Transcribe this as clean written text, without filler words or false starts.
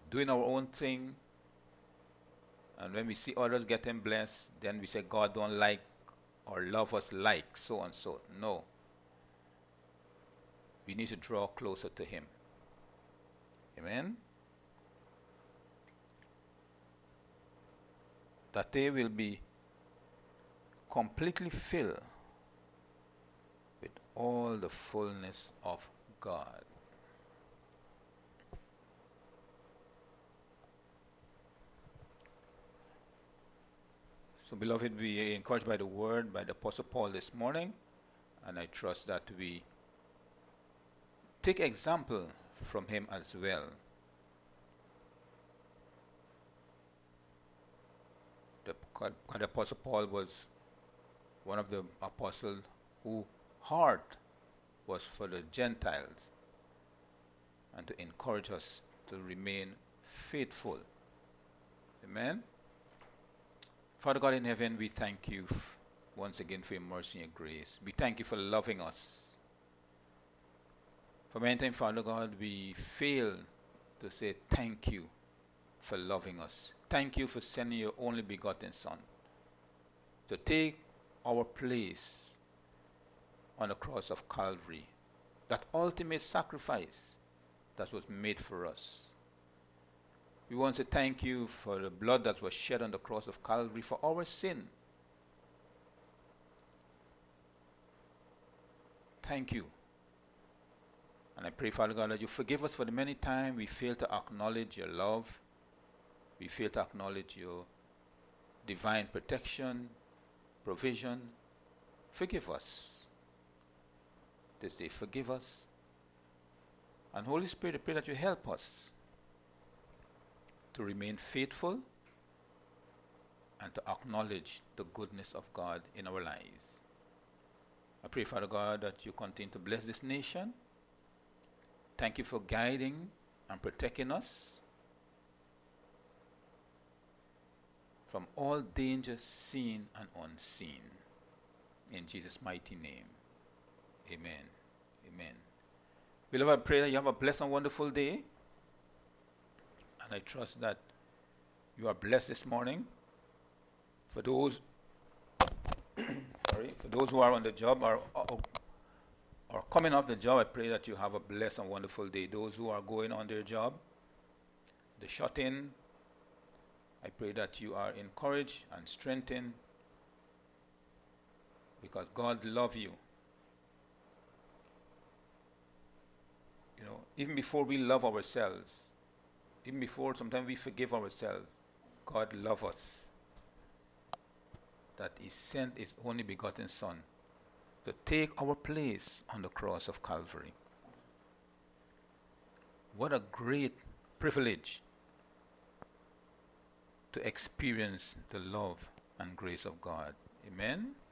doing our own thing, and when we see others getting blessed, then we say God don't like or love us like so and so. No. We need to draw closer to Him. Amen? That they will be completely filled with all the fullness of God. So, beloved, we are encouraged by the word, by the Apostle Paul this morning, and I trust that we take example from him as well. The Apostle Paul was one of the apostles whose heart was for the Gentiles and to encourage us to remain faithful. Amen? Father God in heaven, we thank you once again for your mercy and your grace. We thank you for loving us. For many times, Father God, we fail to say thank you for loving us. Thank you for sending your only begotten Son to take our place on the cross of Calvary, that ultimate sacrifice that was made for us. We want to thank you for the blood that was shed on the cross of Calvary for our sin. Thank you. And I pray, Father God, that you forgive us for the many times we fail to acknowledge your love. We fail to acknowledge your divine protection, provision. Forgive us. This day, forgive us. And Holy Spirit, I pray that you help us to remain faithful and to acknowledge the goodness of God in our lives. I pray, Father God, that you continue to bless this nation. Thank you for guiding and protecting us from all dangers seen and unseen. In Jesus' mighty name, amen. Amen. Beloved, I pray that you have a blessed and wonderful day. And I trust that you are blessed this morning. For those, for those who are on the job or coming off the job, I pray that you have a blessed and wonderful day. Those who are going on their job, the shut-in, I pray that you are encouraged and strengthened because God loves you. You know, even before we love ourselves, even before sometimes we forgive ourselves, God loves us. That He sent His only begotten Son to take our place on the cross of Calvary. What a great privilege to experience the love and grace of God. Amen.